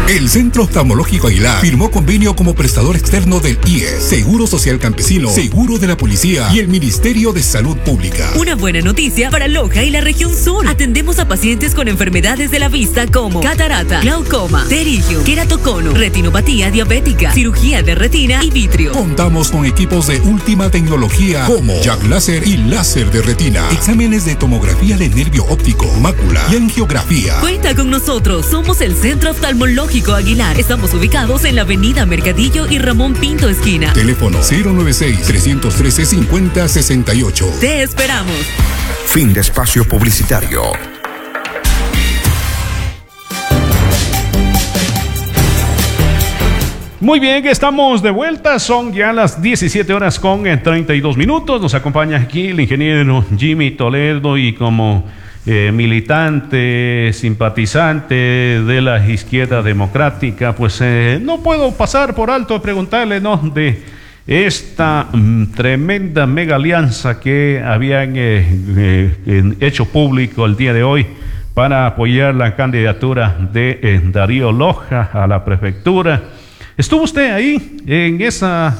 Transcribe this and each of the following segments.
El Centro Oftalmológico Aguilar firmó convenio como prestador externo del IES, Seguro Social Campesino, Seguro de la Policía y el Ministerio de Salud Pública. Una buena noticia para Loja y la región sur. Atendemos a pacientes con enfermedades de la vista como catarata, glaucoma, pterigio, queratocono, retinopatía diabética, cirugía de retina y vitrio. Contamos con equipos de última tecnología como Jack Láser y láser de retina, exámenes de tomografía de nervio óptico, mácula y angiografía. Cuenta con nosotros, somos el Centro Oftalmológico Aguilar. Estamos ubicados en la avenida Mercadillo y Ramón Pinto esquina. Teléfono 096-313-5068. Te esperamos. Fin de espacio publicitario. Muy bien, estamos de vuelta, son ya las 17 horas con 32 minutos. Nos acompaña aquí el ingeniero Jimmy Toledo y como militante, simpatizante de la izquierda democrática, pues no puedo pasar por alto preguntarle, ¿no?, de esta tremenda mega alianza que habían hecho público el día de hoy para apoyar la candidatura de Darío Loja a la prefectura. ¿Estuvo usted ahí en esa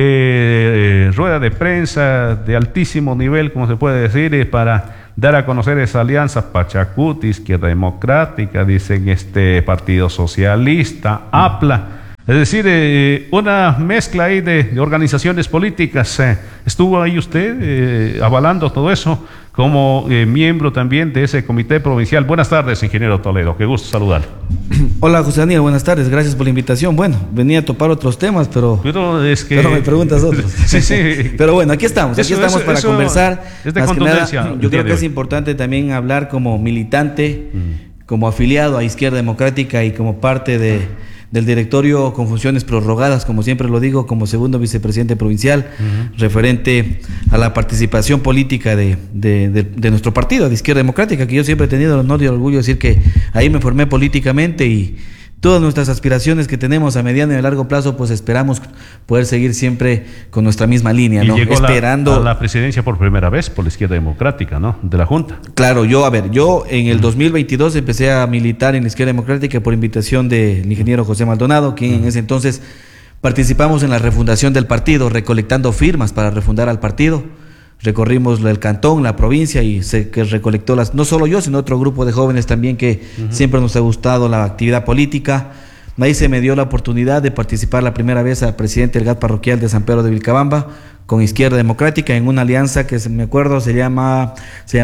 rueda de prensa de altísimo nivel, como se puede decir, para dar a conocer esa alianza Pachacuti, Izquierda Democrática, dicen Partido Socialista, APLA? Es decir, una mezcla ahí de organizaciones políticas. ¿Estuvo ahí usted avalando todo eso como miembro también de ese comité provincial? Buenas tardes, ingeniero Toledo, qué gusto saludar. Hola, José Daniel, buenas tardes, gracias por la invitación. Bueno, venía a topar otros temas, pero me preguntas otros. Sí. Pero bueno, aquí estamos para conversar. Es de contundencia. Yo creo que es importante también hablar como militante, como afiliado a Izquierda Democrática y como parte del directorio con funciones prorrogadas, como siempre lo digo, como segundo vicepresidente provincial, referente a la participación política de nuestro partido, de Izquierda Democrática, que yo siempre he tenido el honor y el orgullo de decir que ahí me formé políticamente, y todas nuestras aspiraciones que tenemos a mediano y a largo plazo, pues esperamos poder seguir siempre con nuestra misma línea, ¿no? Llegó a la presidencia por primera vez por la Izquierda Democrática, ¿no?, de la Junta. Claro, yo en el 2022 empecé a militar en la Izquierda Democrática por invitación del ingeniero José Maldonado, quien en ese entonces participamos en la refundación del partido, recolectando firmas para refundar al partido. Recorrimos el cantón, la provincia, y sé que recolectó no solo yo, sino otro grupo de jóvenes también que siempre nos ha gustado la actividad política. Ahí se me dio la oportunidad de participar la primera vez a presidente del GAT parroquial de San Pedro de Vilcabamba con Izquierda Democrática en una alianza que me acuerdo se llamaba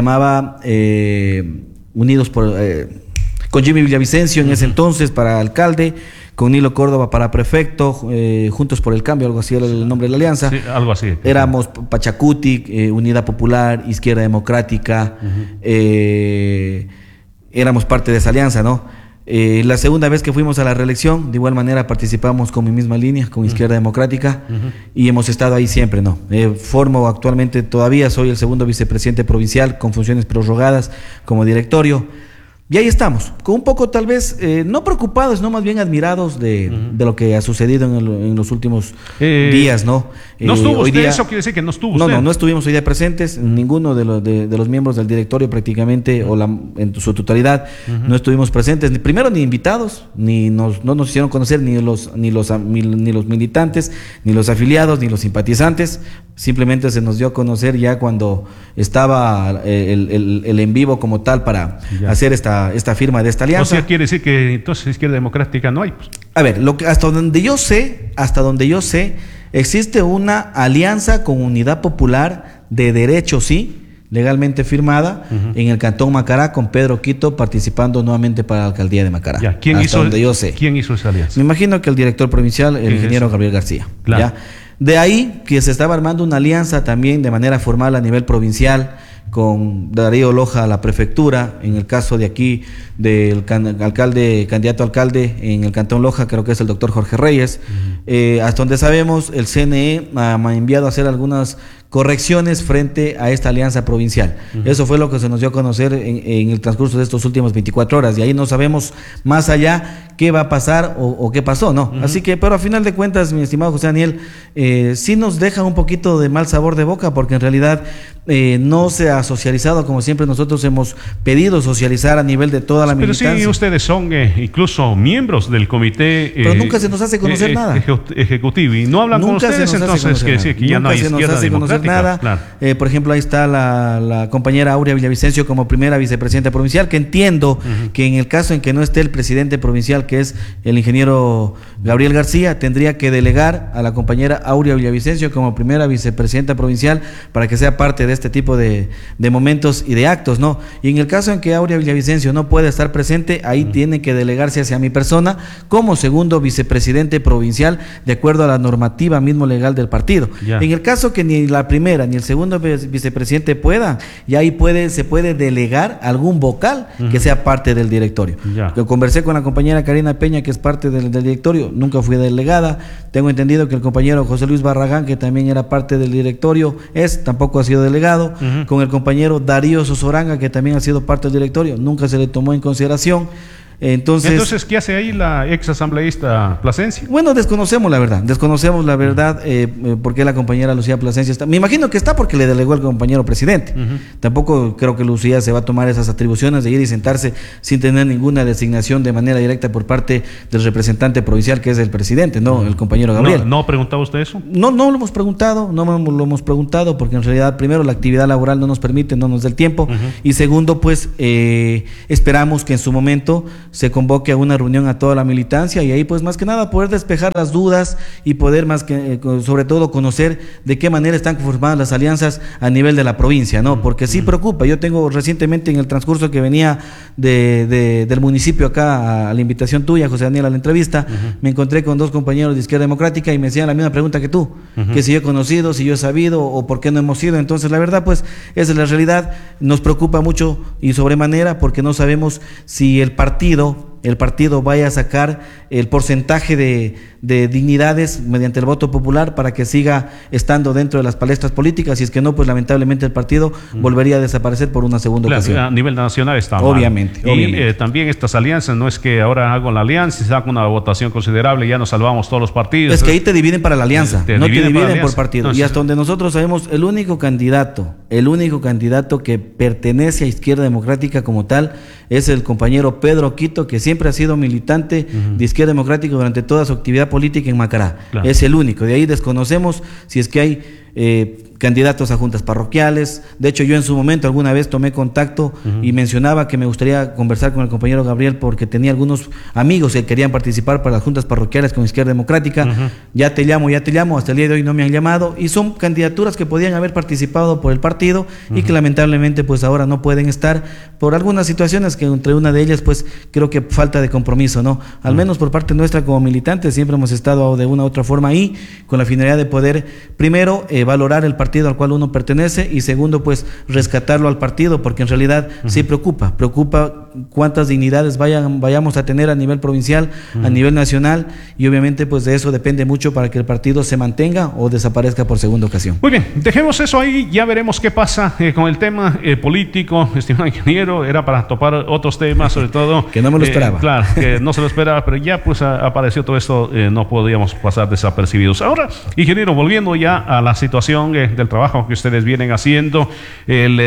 Unidos con Jimmy Villavicencio en ese entonces para alcalde, con Nilo Córdoba para prefecto, Juntos por el Cambio, algo así era el nombre de la alianza. Sí, algo así. Éramos Pachacuti, Unidad Popular, Izquierda Democrática, éramos parte de esa alianza, ¿no? La segunda vez que fuimos a la reelección, de igual manera participamos con mi misma línea, con Izquierda Democrática, y hemos estado ahí siempre, ¿no? Formo actualmente, todavía soy el segundo vicepresidente provincial con funciones prorrogadas como directorio. Y ahí estamos, con un poco tal vez, no preocupados, no más bien admirados de lo que ha sucedido en los últimos días, ¿no? ¿No estuvo usted? Eso quiere decir que no estuvo usted. No estuvimos hoy día presentes, ninguno de los miembros del directorio prácticamente, en su totalidad, no estuvimos presentes, primero ni invitados, no nos hicieron conocer ni los militantes, ni los afiliados, ni los simpatizantes, simplemente se nos dio a conocer ya cuando estaba el en vivo como tal para hacer esta firma de esta alianza. O sea, quiere decir que entonces Izquierda Democrática no hay, pues. A ver, hasta donde yo sé, existe una alianza con Unidad Popular de derecho, sí, legalmente firmada en el Cantón Macará, con Pedro Quito participando nuevamente para la alcaldía de Macará. Ya, ¿quién hizo esa alianza? Me imagino que el director provincial, el ingeniero Gabriel García. Claro. ¿Ya? De ahí que se estaba armando una alianza también de manera formal a nivel provincial con Darío Loja a la prefectura, en el caso de aquí del candidato a alcalde en el Cantón Loja, creo que es el doctor Jorge Reyes. Hasta donde sabemos, el CNE me ha enviado a hacer algunas correcciones frente a esta alianza provincial. Eso fue lo que se nos dio a conocer en el transcurso de estos últimos 24 horas, y ahí no sabemos más allá qué va a pasar o qué pasó, ¿no? Así que, pero a final de cuentas, mi estimado José Daniel, sí nos deja un poquito de mal sabor de boca, porque en realidad no se ha socializado como siempre nosotros hemos pedido socializar a nivel de toda la militancia. Pero sí, ustedes son incluso miembros del comité. Pero nunca se nos hace conocer nada. Ejecutivo, y no hablan Nunca con ustedes, entonces que sí, que ya no hay izquierda democrática. Nada. Por ejemplo, ahí está la compañera Aurea Villavicencio como primera vicepresidenta provincial, que entiendo que en el caso en que no esté el presidente provincial, que es el ingeniero Gabriel García, tendría que delegar a la compañera Aurea Villavicencio como primera vicepresidenta provincial para que sea parte de este tipo de momentos y de actos, ¿no? Y en el caso en que Aurea Villavicencio no puede estar presente, ahí tiene que delegarse hacia mi persona como segundo vicepresidente provincial, de acuerdo a la normativa mismo legal del partido. En el caso que ni la primera ni el segundo vicepresidente pueda, y ahí se puede delegar algún vocal que sea parte del directorio. Yo conversé con la compañera Karina Peña, que es parte del directorio, nunca fui delegada. Tengo entendido que el compañero José Luis Barragán, que también era parte del directorio, tampoco ha sido delegado. Con el compañero Darío Sosoranga, que también ha sido parte del directorio, nunca se le tomó en consideración. Entonces, ¿qué hace ahí la ex asambleísta Plasencia? Bueno, desconocemos la verdad, porque la compañera Lucía Plasencia está, me imagino que está porque le delegó el compañero presidente. Tampoco creo que Lucía se va a tomar esas atribuciones de ir y sentarse sin tener ninguna designación de manera directa por parte del representante provincial, que es el presidente, no el compañero Gabriel. ¿No preguntaba usted eso? No lo hemos preguntado, porque en realidad, primero, la actividad laboral no nos permite, no nos da el tiempo, y segundo, pues esperamos que en su momento se convoque a una reunión a toda la militancia, y ahí pues más que nada poder despejar las dudas y poder más que sobre todo conocer de qué manera están conformadas las alianzas a nivel de la provincia, ¿no? Porque sí preocupa. Yo tengo recientemente, en el transcurso que venía del municipio acá a la invitación tuya, José Daniel, a la entrevista, me encontré con dos compañeros de Izquierda Democrática y me hacían la misma pregunta que tú, que si yo he conocido, si yo he sabido o por qué no hemos ido. Entonces la verdad pues esa es la realidad. Nos preocupa mucho y sobremanera, porque no sabemos si el partido vaya a sacar el porcentaje de dignidades mediante el voto popular para que siga estando dentro de las palestras políticas, y es que no, pues lamentablemente el partido volvería a desaparecer por una segunda ocasión. A nivel nacional está obviamente. Y también estas alianzas, no es que ahora hago la alianza y saco una votación considerable y ya nos salvamos todos los partidos. Es que ahí te dividen para la alianza, no te dividen por partido. Entonces, y hasta donde nosotros sabemos, el único candidato que pertenece a Izquierda Democrática como tal es el compañero Pedro Quito, que siempre ha sido militante de Izquierda Democrática durante toda su actividad política en Macará. Es el único. De ahí desconocemos si es que hay candidatos a juntas parroquiales. De hecho, yo en su momento alguna vez tomé contacto y mencionaba que me gustaría conversar con el compañero Gabriel, porque tenía algunos amigos que querían participar para las juntas parroquiales con Izquierda Democrática. Ya te llamo, hasta el día de hoy no me han llamado, y son candidaturas que podían haber participado por el partido y que lamentablemente pues ahora no pueden estar por algunas situaciones, que entre una de ellas pues creo que falta de compromiso, ¿no? Al menos por parte nuestra como militantes siempre hemos estado de una u otra forma ahí, con la finalidad de poder, primero, valorar el partido al cual uno pertenece, y segundo, pues rescatarlo al partido, porque en realidad sí preocupa cuántas dignidades vayamos a tener a nivel provincial, a nivel nacional, y obviamente pues de eso depende mucho para que el partido se mantenga o desaparezca por segunda ocasión. Muy bien, dejemos eso ahí, ya veremos qué pasa con el tema político, estimado ingeniero. Era para topar otros temas, sobre todo que no me lo esperaba. Claro, que no se lo esperaba, pero ya pues apareció todo esto, no podíamos pasar desapercibidos. Ahora, ingeniero, volviendo ya a la situación del trabajo que ustedes vienen haciendo, el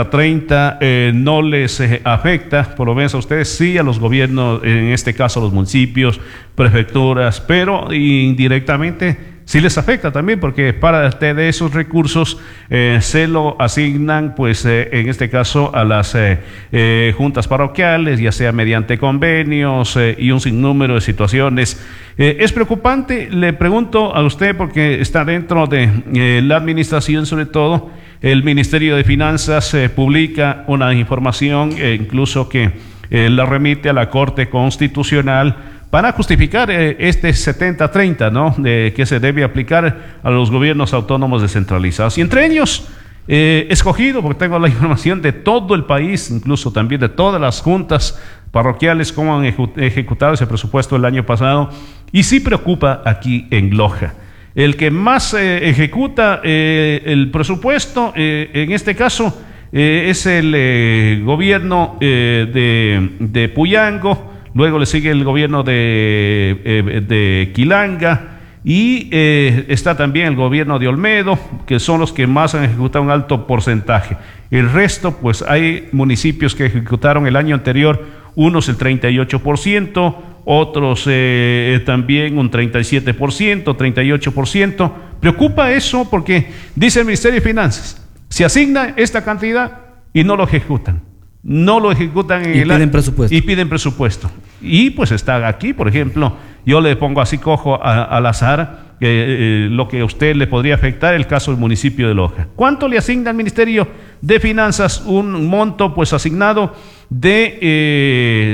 70-30 no les afecta, por lo menos a ustedes sí, a los gobiernos, en este caso a los municipios, prefecturas, pero indirectamente sí les afecta también, porque parte de esos recursos se lo asignan, pues en este caso a las juntas parroquiales, ya sea mediante convenios y un sinnúmero de situaciones. Es preocupante, le pregunto a usted, porque está dentro de la administración, sobre todo el Ministerio de Finanzas publica una información incluso que la remite a la Corte Constitucional para justificar este 70-30, ¿no? Que se debe aplicar a los gobiernos autónomos descentralizados. Y entre ellos, escogido, porque tengo la información de todo el país, incluso también de todas las juntas parroquiales, cómo han ejecutado ese presupuesto el año pasado, y sí preocupa aquí en Loja. El que más ejecuta el presupuesto, en este caso, es el gobierno de Puyango. luego le sigue el gobierno de Quilanga, y está también el gobierno de Olmedo, que son los que más han ejecutado un alto porcentaje. El resto, pues hay municipios que ejecutaron el año anterior, unos el 38%, otros también un 37%, 38%. Preocupa eso porque dice el Ministerio de Finanzas, se asigna esta cantidad y no lo ejecutan. No lo ejecutan en piden presupuesto. Y piden presupuesto. Y pues está aquí, por ejemplo, yo le pongo así cojo al azar lo que a usted le podría afectar el caso del municipio de Loja. ¿Cuánto le asigna al Ministerio de Finanzas? Un monto pues asignado de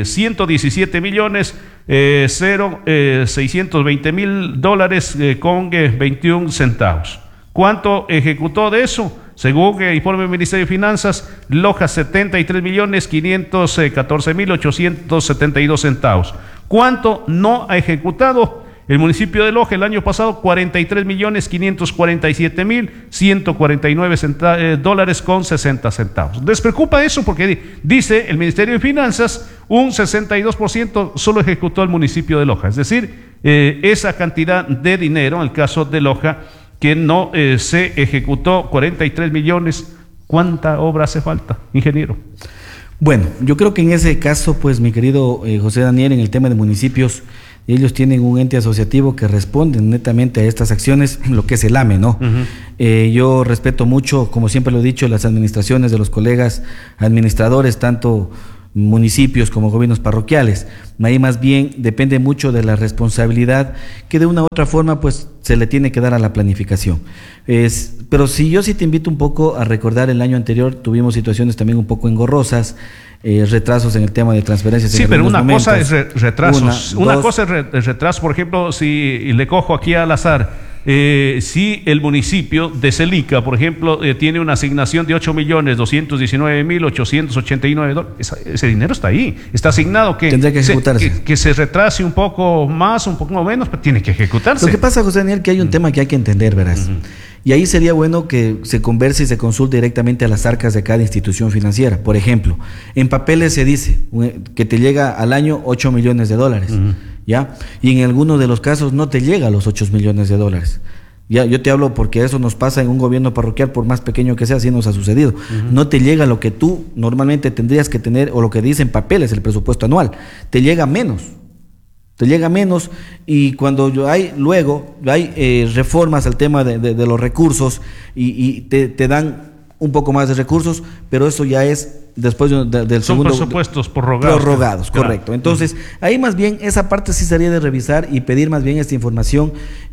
117.620.000 con 21 centavos. ¿Cuánto ejecutó de eso? Según el informe del Ministerio de Finanzas, Loja 73.514.872 centavos. ¿Cuánto no ha ejecutado el municipio de Loja el año pasado? 43.547.149 dólares con 60 centavos. Les preocupa eso porque dice el Ministerio de Finanzas un 62% solo ejecutó el municipio de Loja. Es decir, esa cantidad de dinero, en el caso de Loja, que no se ejecutó 43 millones. ¿Cuánta obra hace falta, ingeniero? Bueno, yo creo que en ese caso, pues mi querido José Daniel, en el tema de municipios, ellos tienen un ente asociativo que responde netamente a estas acciones, lo que es el AME, ¿no? Yo respeto mucho, como siempre lo he dicho, las administraciones de los colegas administradores, tanto municipios como gobiernos parroquiales. Ahí más bien depende mucho de la responsabilidad que de una u otra forma pues se le tiene que dar a la planificación. Pero yo sí te invito un poco a recordar el año anterior, tuvimos situaciones también un poco engorrosas, retrasos en el tema de transferencias. Sí, pero una cosa es retrasos. Una cosa es retraso, por ejemplo, si le cojo aquí al azar, si el municipio de Celica, por ejemplo, tiene una asignación de 8.219.889 dólares, ese dinero está ahí, está asignado, tendría que ejecutarse. Que se retrase un poco más, un poco menos, pero tiene que ejecutarse. Lo que pasa, José Daniel, que hay un tema que hay que entender, verás. Y ahí sería bueno que se converse y se consulte directamente a las arcas de cada institución financiera. Por ejemplo, en papeles se dice que te llega al año 8 millones de dólares, ¿ya? Y en algunos de los casos no te llega a los 8 millones de dólares. Ya, yo te hablo porque eso nos pasa en un gobierno parroquial, por más pequeño que sea, así nos ha sucedido. No te llega lo que tú normalmente tendrías que tener, o lo que dice en papeles, el presupuesto anual. Te llega menos. Y cuando hay reformas al tema de los recursos y te dan un poco más de recursos, pero eso ya es después del segundo. Son presupuestos prorrogados. Correcto. Entonces, ahí más bien esa parte sí sería de revisar y pedir más bien esta información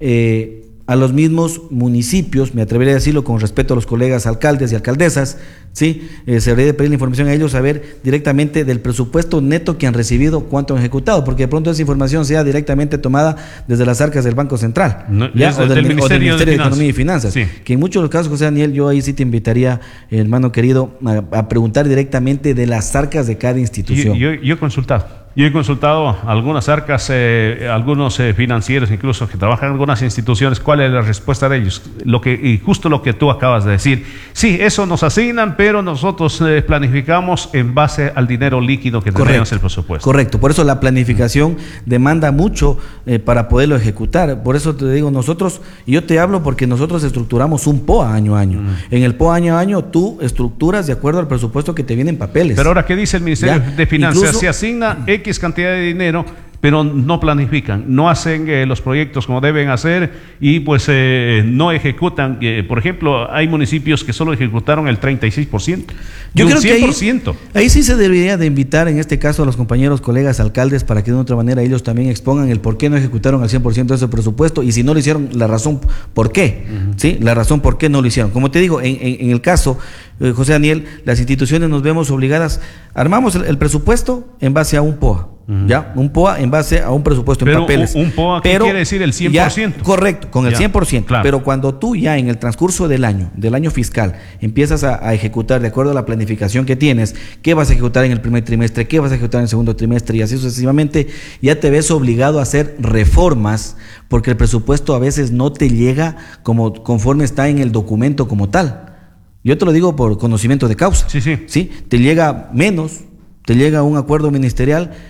a los mismos municipios, me atrevería a decirlo con respeto a los colegas alcaldes y alcaldesas, ¿sí? Se debería pedir la información a ellos, saber directamente del presupuesto neto que han recibido, cuánto han ejecutado, porque de pronto esa información sea directamente tomada desde las arcas del Banco Central, o del Ministerio de Economía y Finanzas, sí. Que en muchos de los casos, José Daniel, yo ahí sí te invitaría, hermano querido, a preguntar directamente de las arcas de cada institución. Yo he consultado. Yo he consultado algunas arcas, algunos financieros incluso que trabajan en algunas instituciones. ¿Cuál es la respuesta de ellos? Y justo lo que tú acabas de decir. Sí, eso nos asignan, pero nosotros planificamos en base al dinero líquido que tenemos en el presupuesto. Correcto, por eso la planificación demanda mucho para poderlo ejecutar. Por eso te digo nosotros, y yo te hablo porque nosotros estructuramos un POA año a año. En el POA año a año tú estructuras de acuerdo al presupuesto que te viene en papeles. Pero ahora, ¿qué dice el Ministerio de Finanzas? Incluso, se asigna X cantidad de dinero, pero no planifican, no hacen los proyectos como deben hacer y pues no ejecutan. Por ejemplo, hay municipios que solo ejecutaron el 36%. Yo creo que ahí sí se debería de invitar en este caso a los compañeros, colegas, alcaldes, para que de otra manera ellos también expongan el por qué no ejecutaron al 100% de ese presupuesto y si no lo hicieron, la razón por qué, ¿sí? La razón por qué no lo hicieron. Como te digo, en el caso, José Daniel, las instituciones nos vemos obligadas, armamos el presupuesto en base a un POA. Ya, un POA en base a un presupuesto en papeles. Un POA, ¿qué quiere decir? El 100%. Ya, correcto, con el 100%. Claro. Pero cuando tú ya en el transcurso del año fiscal, empiezas a ejecutar de acuerdo a la planificación que tienes, qué vas a ejecutar en el primer trimestre, qué vas a ejecutar en el segundo trimestre y así sucesivamente, ya te ves obligado a hacer reformas porque el presupuesto a veces no te llega conforme está en el documento como tal. Yo te lo digo por conocimiento de causa. Sí. ¿Sí? Te llega menos, te llega un acuerdo ministerial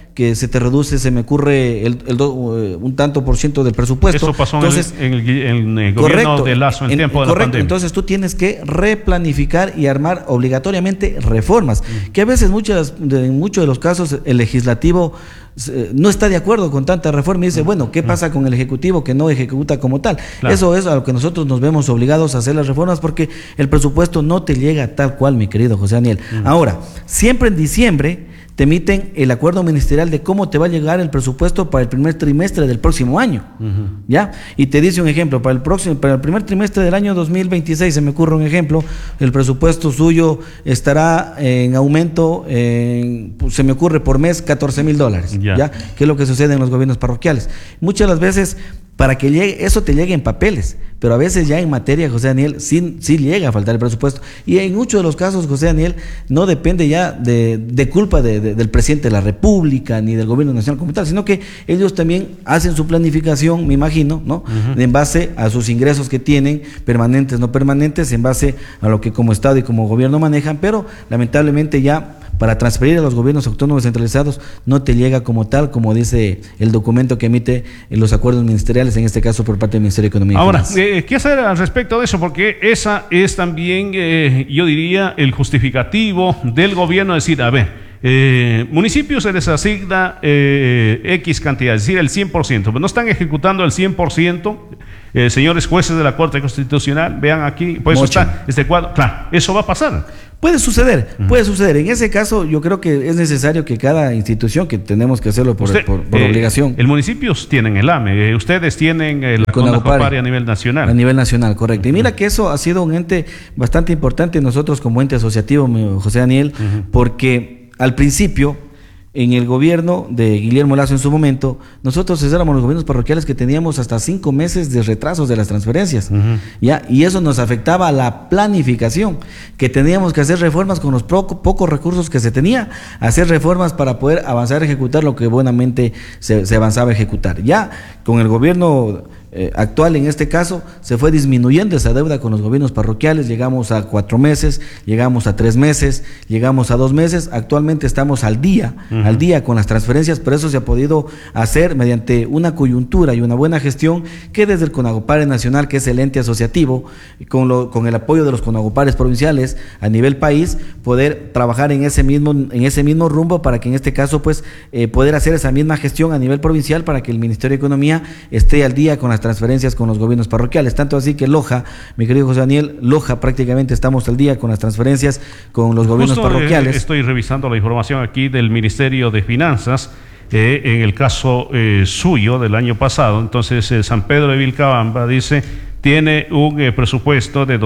que se te reduce, se me ocurre un tanto por ciento del presupuesto. Eso pasó entonces, en el gobierno de Lazo en tiempo de la pandemia. Entonces tú tienes que replanificar y armar obligatoriamente reformas, que a veces en muchos de los casos el legislativo no está de acuerdo con tanta reforma y dice, bueno, ¿qué pasa con el Ejecutivo que no ejecuta como tal? Claro. Eso es a lo que nosotros nos vemos obligados a hacer las reformas, porque el presupuesto no te llega tal cual, mi querido José Daniel. Ahora, siempre en diciembre te emiten el acuerdo ministerial de cómo te va a llegar el presupuesto para el primer trimestre del próximo año, ¿ya? Y te dice un ejemplo, para el primer trimestre del año 2026, se me ocurre un ejemplo, el presupuesto suyo estará en aumento, se me ocurre por mes, $14,000, ¿ya? Que es lo que sucede en los gobiernos parroquiales. Muchas de las veces, para que llegue, eso te llegue en papeles, pero a veces ya en materia, José Daniel, sí llega a faltar el presupuesto. Y en muchos de los casos, José Daniel, no depende ya de culpa del presidente de la República ni del gobierno nacional como tal, sino que ellos también hacen su planificación, me imagino, ¿no? En base a sus ingresos que tienen, permanentes, no permanentes, en base a lo que como Estado y como gobierno manejan, pero lamentablemente ya para transferir a los gobiernos autónomos descentralizados no te llega como tal, como dice el documento que emite los acuerdos ministeriales, en este caso por parte del Ministerio de Economía. Ahora, ¿qué hacer al respecto de eso? Porque esa es también, yo diría, el justificativo del gobierno, decir, a ver, municipios se les asigna X cantidad, es decir, el 100%, pero no están ejecutando el 100%. Señores jueces de la Corte Constitucional, vean aquí, pues eso está este cuadro. Claro, eso va a pasar. Puede suceder. En ese caso, yo creo que es necesario que cada institución, que tenemos que hacerlo por obligación. El municipio tienen el AME, ustedes tienen la CONAGOPARE a nivel nacional. A nivel nacional, correcto. Y mira que eso ha sido un ente bastante importante nosotros como ente asociativo, José Daniel, porque al principio, en el gobierno de Guillermo Lazo en su momento, nosotros éramos los gobiernos parroquiales que teníamos hasta 5 meses de retrasos de las transferencias, ¿ya? Y eso nos afectaba a la planificación, que teníamos que hacer reformas con los pocos recursos que se tenía, hacer reformas para poder avanzar a ejecutar lo que buenamente se avanzaba a ejecutar. Ya con el gobierno actual, en este caso, se fue disminuyendo esa deuda con los gobiernos parroquiales, llegamos a 4 meses, llegamos a 3 meses, llegamos a 2 meses, actualmente estamos al día con las transferencias, pero eso se ha podido hacer mediante una coyuntura y una buena gestión que desde el CONAGOPARE nacional, que es el ente asociativo, con el apoyo de los CONAGOPARES provinciales a nivel país, poder trabajar en ese mismo rumbo para que en este caso pues poder hacer esa misma gestión a nivel provincial para que el Ministerio de Economía esté al día con las transferencias con los gobiernos parroquiales, tanto así que Loja, mi querido José Daniel, Loja prácticamente estamos al día con las transferencias con los gobiernos parroquiales. Estoy revisando la información aquí del Ministerio de Finanzas, en el caso suyo del año pasado. Entonces San Pedro de Vilcabamba dice, tiene un presupuesto de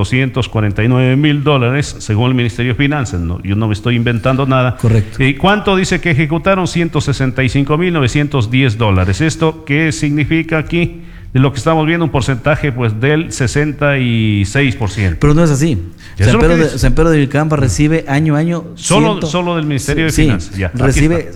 $249,000 según el Ministerio de Finanzas. No, yo no me estoy inventando nada. Correcto. ¿Y cuánto dice que ejecutaron? $165,910. ¿Esto qué significa aquí? De lo que estamos viendo, un porcentaje pues del 66%. Pero no es así. San Pedro de Vilcabamba recibe año a año solo del Ministerio de Finanzas. Ya, recibe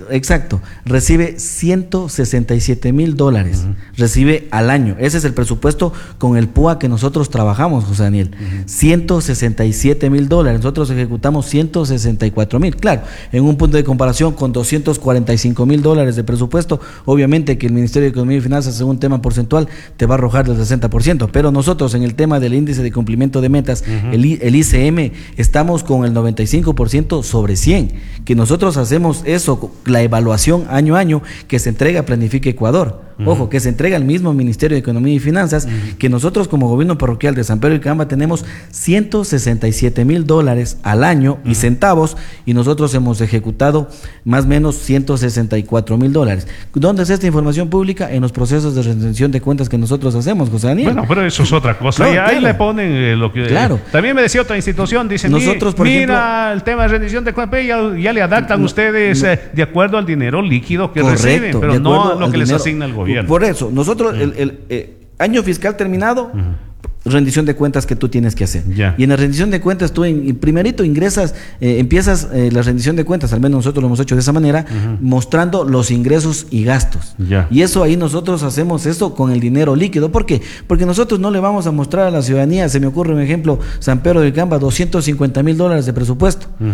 $167,000 recibe al año. Ese es el presupuesto con el PUA que nosotros trabajamos, José Daniel. $167,000. Nosotros ejecutamos 164,000. Claro, en un punto de comparación con $245,000 de presupuesto, obviamente que el Ministerio de Economía y Finanzas, según tema porcentual, te va a arrojar del 60%, pero nosotros en el tema del índice de cumplimiento de metas, el ICM, estamos con el 95% sobre 100, que nosotros hacemos eso, la evaluación año a año, que se entrega a Planifica Ecuador. Ojo, que se entrega al mismo Ministerio de Economía y Finanzas, que nosotros como gobierno parroquial de San Pedro de Vilcabamba tenemos $167,000 al año y centavos, y nosotros hemos ejecutado más o menos $164,000. ¿Dónde es esta información pública? En los procesos de rendición de cuentas que nosotros hacemos, José Daniel. Bueno, pero eso es otra cosa. Claro, y ahí le ponen lo que... Claro. También me decía otra institución, dice, nosotros, mira, el tema de rendición de cuentas, ya le adaptan ustedes de acuerdo al dinero líquido que reciben, pero no lo que les asigna el gobierno. Por eso, nosotros, el año fiscal terminado, rendición de cuentas que tú tienes que hacer. Y en la rendición de cuentas tú primerito ingresas, empiezas la rendición de cuentas, al menos nosotros lo hemos hecho de esa manera, mostrando los ingresos y gastos. Y eso ahí nosotros hacemos eso con el dinero líquido. ¿Por qué? Porque nosotros no le vamos a mostrar a la ciudadanía, se me ocurre un ejemplo, San Pedro de Vilcabamba, $250,000 de presupuesto.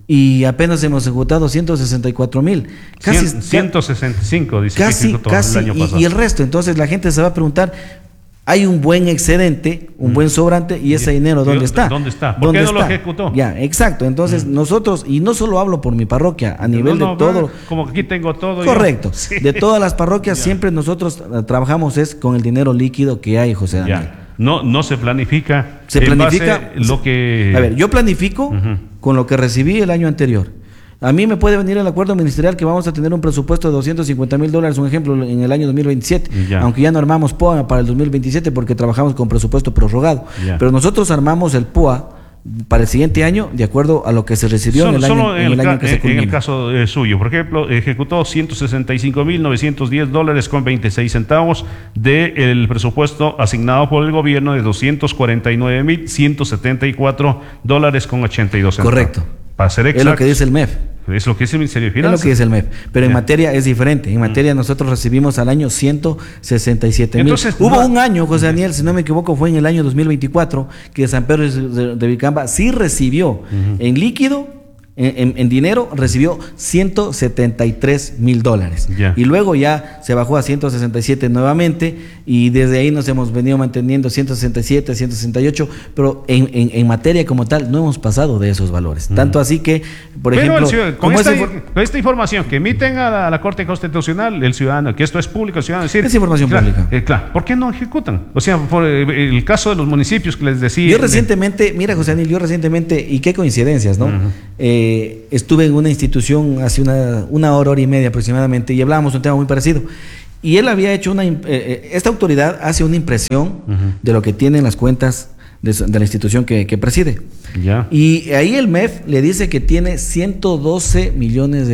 y apenas hemos ejecutado 164,000. Casi 165, dice casi, que ejecutó el año pasado. Y el resto. Entonces la gente se va a preguntar, hay un buen excedente, un buen sobrante, y ese dinero, ¿dónde está? ¿Dónde está? ¿Por qué no lo ejecutó? Ya, exacto. Entonces nosotros, y no solo hablo por mi parroquia, a nivel de todo. Como que aquí tengo todo. Correcto. Sí. De todas las parroquias siempre nosotros trabajamos es con el dinero líquido que hay, José Daniel. Ya. No se planifica. Se planifica lo que. A ver, yo planifico con lo que recibí el año anterior. A mí me puede venir el acuerdo ministerial que vamos a tener un presupuesto de $250,000, un ejemplo, en el año 2027, aunque ya no armamos POA para el 2027 porque trabajamos con presupuesto prorrogado. Pero nosotros armamos el POA para el siguiente año de acuerdo a lo que se recibió en el año que se culmina. En el caso suyo, por ejemplo, ejecutó $165,910 con 26 centavos del presupuesto asignado por el gobierno de $249,174 con 82 centavos. Correcto. Para ser exacto. Es lo que dice el MEF. Es lo que dice el Ministerio de Finanzas. Es lo que dice el MEF. Pero en materia es diferente. En materia nosotros recibimos al año 167,000. Hubo un año, José Daniel, si no me equivoco, fue en el año 2024, que San Pedro de Vilcabamba sí recibió en líquido, en dinero, recibió $173,000. Y luego ya se bajó a 167 nuevamente, y desde ahí nos hemos venido manteniendo 167, 168, pero en materia como tal no hemos pasado de esos valores. Tanto así que, por ejemplo, con esta información que emiten a la Corte Constitucional, el ciudadano, que esto es público, el ciudadano, es información pública. Claro, ¿por qué no ejecutan? O sea, por el caso de los municipios que les decía. Yo recientemente, mira, José Daniel, y qué coincidencias, ¿no? Estuve en una institución hace una hora y media aproximadamente, y hablábamos un tema muy parecido. Y él había hecho esta autoridad hace una impresión de lo que tienen las cuentas de la institución que preside. Y ahí el MEF le dice que tiene $112 millones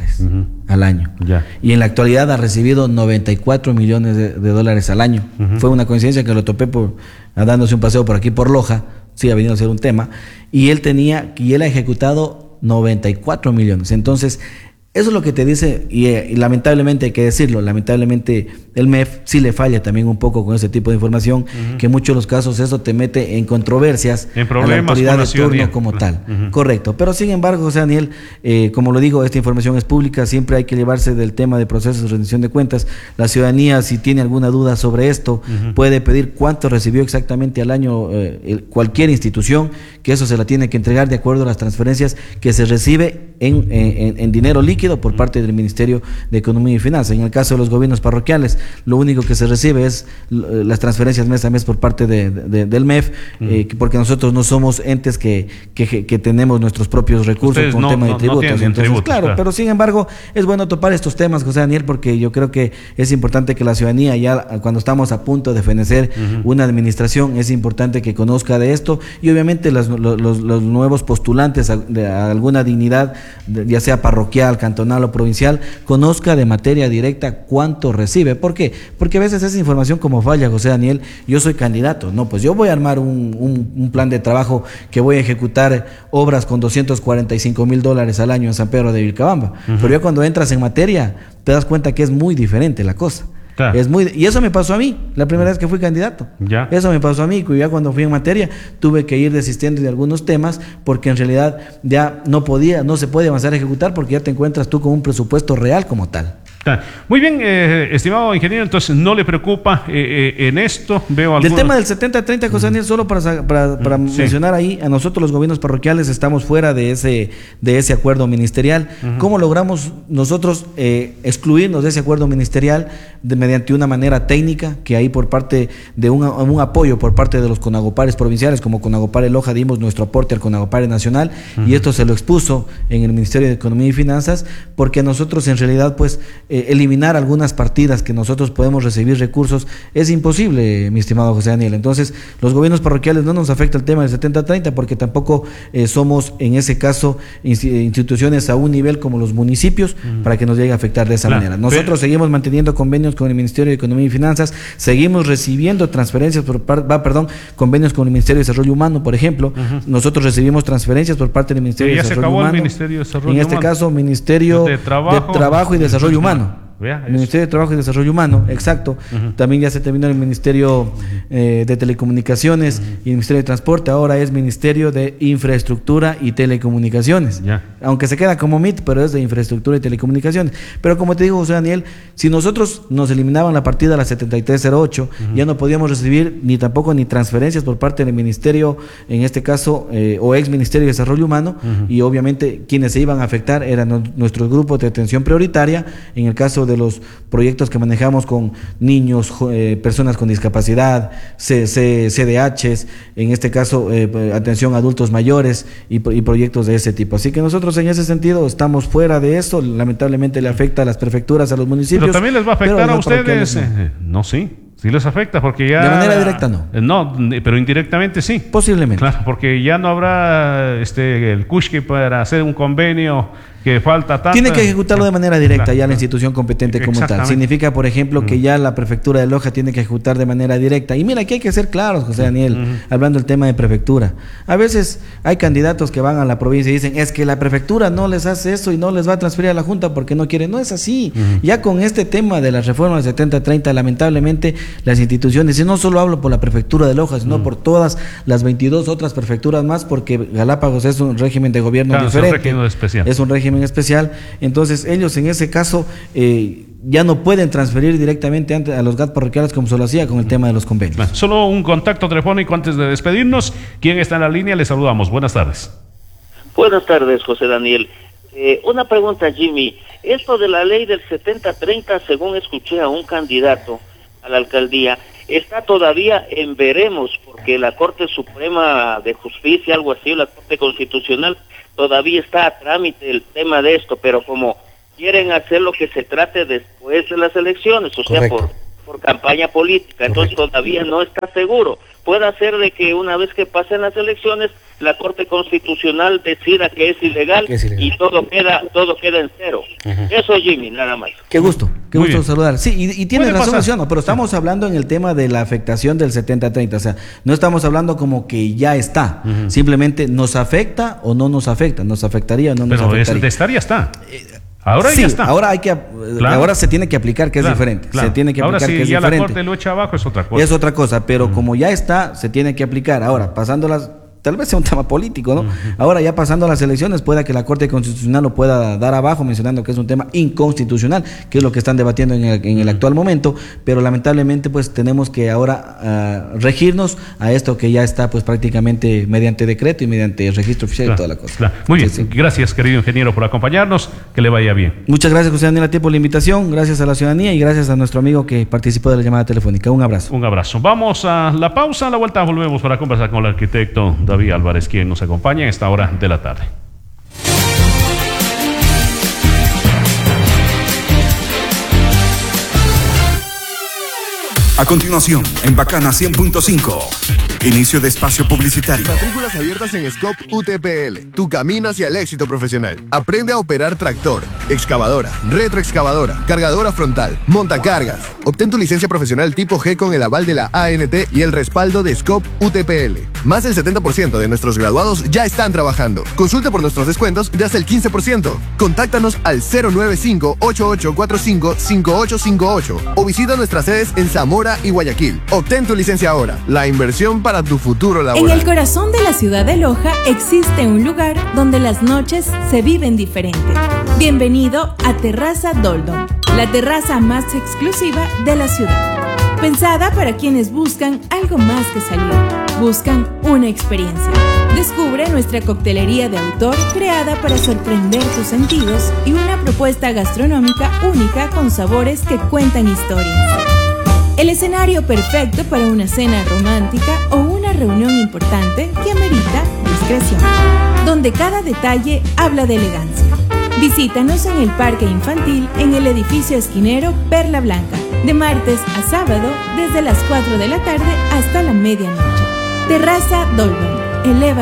al año. Y en la actualidad ha recibido $94 millones de dólares al año. Fue una coincidencia que lo topé dándose un paseo por aquí por Loja. Sí, ha venido a ser un tema. Y él ha ejecutado 94 millones. Entonces, eso es lo que te dice, y lamentablemente hay que decirlo, lamentablemente el MEF sí le falla también un poco con ese tipo de información, que en muchos de los casos eso te mete en controversias en problemas a la autoridad de turno como tal. Correcto, pero sin embargo, José Daniel, como lo digo, esta información es pública, siempre hay que llevarse del tema de procesos de rendición de cuentas. La ciudadanía, si tiene alguna duda sobre esto, puede pedir cuánto recibió exactamente al año cualquier institución, que eso se la tiene que entregar de acuerdo a las transferencias que se recibe en dinero líquido por parte del Ministerio de Economía y Finanzas. En el caso de los gobiernos parroquiales, lo único que se recibe es las transferencias mes a mes por parte del MEF, porque nosotros no somos entes que tenemos nuestros propios recursos con tema de tributos. Entonces, claro, pero sin embargo, es bueno topar estos temas, José Daniel, porque yo creo que es importante que la ciudadanía, ya cuando estamos a punto de fenecer una administración, es importante que conozca de esto, y obviamente los nuevos postulantes a alguna dignidad, ya sea parroquial, cantonal o provincial, conozca de materia directa cuánto recibe. ¿Por qué? Porque a veces esa información como falla, José Daniel. Yo soy candidato, no, pues yo voy a armar un plan de trabajo que voy a ejecutar obras con $245,000 al año en San Pedro de Vilcabamba, pero ya cuando entras en materia te das cuenta que es muy diferente la cosa. Claro. Y eso me pasó a mí la primera vez que fui candidato. Eso me pasó a mí, que ya cuando fui en materia tuve que ir desistiendo de algunos temas, porque en realidad ya no se puede avanzar a ejecutar, porque ya te encuentras tú con un presupuesto real como tal. Muy bien, estimado ingeniero, entonces no le preocupa en esto. Veo del tema del 70-30, José Daniel, solo para mencionar ahí, a nosotros los gobiernos parroquiales estamos fuera de ese acuerdo ministerial. ¿Cómo logramos nosotros excluirnos de ese acuerdo ministerial? Mediante una manera técnica, que ahí por parte de un apoyo por parte de los CONAGOPARES provinciales, como CONAGOPARE Loja, dimos nuestro aporte al CONAGOPARE nacional, y esto se lo expuso en el Ministerio de Economía y Finanzas, porque nosotros en realidad pues eliminar algunas partidas que nosotros podemos recibir recursos es imposible, mi estimado José Daniel. Entonces, los gobiernos parroquiales no nos afecta el tema del 70-30, porque tampoco somos, en ese caso, instituciones a un nivel como los municipios, para que nos llegue a afectar de esa manera. Nosotros seguimos manteniendo convenios con el Ministerio de Economía y Finanzas, seguimos recibiendo transferencias convenios con el Ministerio de Desarrollo Humano, por ejemplo. Nosotros recibimos transferencias por parte del Ministerio de Desarrollo Humano. El Ministerio de Desarrollo en este caso, Ministerio de Trabajo y Desarrollo Humano. Ministerio de Trabajo y Desarrollo Humano, exacto. También ya se terminó el Ministerio de Telecomunicaciones y el Ministerio de Transporte. Ahora es Ministerio de Infraestructura y Telecomunicaciones. aunque se queda como MIT, pero es de infraestructura y telecomunicaciones. Pero como te digo, José Daniel, si nosotros nos eliminaban la partida a la 7308, ya no podíamos recibir ni tampoco ni transferencias por parte del ministerio, en este caso, o ex Ministerio de Desarrollo Humano, y obviamente quienes se iban a afectar eran nuestros grupos de atención prioritaria, en el caso de los proyectos que manejamos con niños, personas con discapacidad, CDHs, en este caso atención a adultos mayores y proyectos de ese tipo. Así que nosotros en ese sentido estamos fuera de eso, lamentablemente le afecta a las prefecturas, a los municipios. Pero también les va a afectar a ustedes, no, sí. Sí les afecta porque ya... De manera directa no. No, pero indirectamente sí. Posiblemente. Claro, porque ya no habrá el cusque para hacer un convenio que falta tanto. Tiene que ejecutarlo de manera directa, claro, ya la institución competente como tal. Significa, por ejemplo, que ya la prefectura de Loja tiene que ejecutar de manera directa. Y mira, aquí hay que ser claros, José Daniel, hablando del tema de prefectura. A veces hay candidatos que van a la provincia y dicen, es que la prefectura no les hace eso y no les va a transferir a la Junta porque no quiere. No es así. Ya con este tema de las reformas 70-30, lamentablemente las instituciones, y no solo hablo por la prefectura de Loja, sino por todas las 22 otras prefecturas más, porque Galápagos es un régimen de gobierno diferente. Es un régimen especial. Es un régimen especial. Entonces ellos en ese caso ya no pueden transferir directamente a los GAT parroquiales como se lo hacía con el tema de los convenios. Bueno, solo un contacto telefónico antes de despedirnos. ¿Quién está en la línea? Les saludamos. Buenas tardes. Buenas tardes, José Daniel. Una pregunta, Jimmy. Esto de la ley del 70-30, según escuché a un candidato a la alcaldía, está todavía en veremos, porque la Corte Suprema de Justicia, algo así, la Corte Constitucional, todavía está a trámite el tema de esto, pero como quieren hacer lo que se trate después de las elecciones, o sea, por campaña política, entonces todavía no está seguro. Puede ser de que una vez que pasen las elecciones, la Corte Constitucional decida que es ilegal, y todo queda en cero. Eso, Jimmy, nada más. Qué gusto saludar. Sí, y tiene razón, Luciano, pero estamos hablando en el tema de la afectación del 70-30, o sea, no estamos hablando como que ya está, simplemente nos afecta o no nos afecta, nos afectaría o no nos afectaría. Pero de estar ya está. Ahora sí, ya está. Ahora se tiene que aplicar, que es diferente. Se tiene que aplicar, que es diferente. Ahora si ya la Corte lo echa abajo es otra cosa. Es otra cosa, pero como ya está, se tiene que aplicar. Ahora, pasándolas, tal vez sea un tema político, ¿no? Ahora ya pasando a las elecciones, pueda que la Corte Constitucional lo pueda dar abajo, mencionando que es un tema inconstitucional, que es lo que están debatiendo en el actual momento, pero lamentablemente pues tenemos que ahora regirnos a esto que ya está pues prácticamente mediante decreto y mediante registro oficial y toda la cosa. Muy bien, gracias querido ingeniero por acompañarnos, que le vaya bien. Muchas gracias, José Daniel, a ti por la invitación, gracias a la ciudadanía y gracias a nuestro amigo que participó de la llamada telefónica. Un abrazo. Un abrazo. Vamos a la pausa, a la vuelta volvemos para conversar con el arquitecto David Álvarez, quien nos acompaña a esta hora de la tarde. A continuación, en Bacana 100.5, inicio de espacio publicitario. Matrículas abiertas en Scope UTPL. Tu camino hacia el éxito profesional. Aprende a operar tractor, excavadora, retroexcavadora, cargadora frontal, montacargas. Obtén tu licencia profesional tipo G con el aval de la ANT y el respaldo de Scope UTPL. Más del 70% de nuestros graduados ya están trabajando. Consulta por nuestros descuentos de hasta el 15%. Contáctanos al 095-8845-5858 o visita nuestras sedes en Zamora y Guayaquil. Obtén tu licencia ahora. La inversión para tu futuro laboral. En el corazón de la ciudad de Loja existe un lugar donde las noches se viven diferente. Bienvenido a Terraza Doldom, la terraza más exclusiva de la ciudad. Pensada para quienes buscan algo más que salir, buscan una experiencia. Descubre nuestra coctelería de autor creada para sorprender tus sentidos y una propuesta gastronómica única con sabores que cuentan historias. El escenario perfecto para una cena romántica o una reunión importante que amerita discreción, donde cada detalle habla de elegancia. Visítanos en el Parque Infantil en el edificio esquinero Perla Blanca, de martes a sábado desde las 4 de la tarde hasta la medianoche. Terraza Dolben, eleva